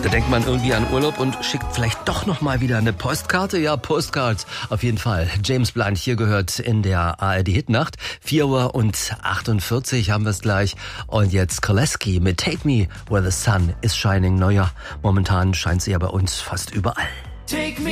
Da denkt man irgendwie an Urlaub und schickt vielleicht doch noch mal wieder eine Postkarte. Ja, Postcards auf jeden Fall. James Blunt hier gehört in der ARD-Hitnacht. 4:48 haben wir es gleich. Und jetzt Koleski mit Take Me Where the Sun is Shining. Naja, momentan scheint sie ja bei uns fast überall. Take me